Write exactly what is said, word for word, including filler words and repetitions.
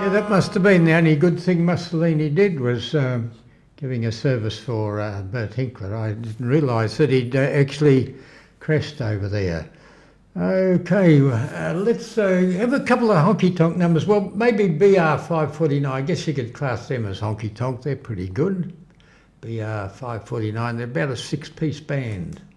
Yeah, that must have been the only good thing Mussolini did was um, giving a service for uh, Bert Hinkler. I didn't realise that he'd uh, actually crashed over there. Okay, uh, let's uh, have a couple of honky-tonk numbers. Well, maybe B R five forty-nine. I guess you could class them as honky-tonk. They're pretty good. B R five forty-nine, they're about a six-piece band.